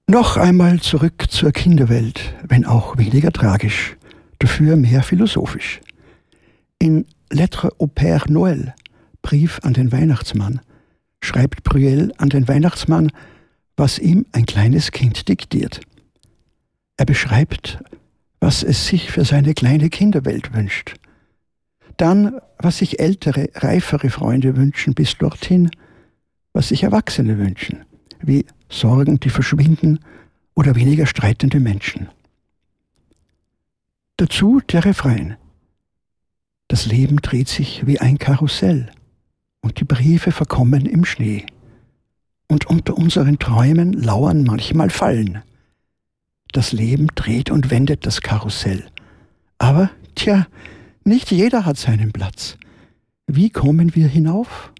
Noch einmal zurück zur Kinderwelt, wenn auch weniger tragisch, dafür mehr philosophisch. In Lettre au Père Noël, Brief an den Weihnachtsmann, schreibt Breuel an den Weihnachtsmann, was ihm ein kleines Kind diktiert. Er beschreibt, was es sich für seine kleine Kinderwelt wünscht. Dann, was sich ältere, reifere Freunde wünschen bis dorthin, was sich Erwachsene wünschen, wie Sorgen, die verschwinden oder weniger streitende Menschen. Dazu der Refrain. Das Leben dreht sich wie ein Karussell und die Briefe verkommen im Schnee. Und unter unseren Träumen lauern manchmal Fallen. Das Leben dreht und wendet das Karussell. Aber, nicht jeder hat seinen Platz. Wie kommen wir hinauf?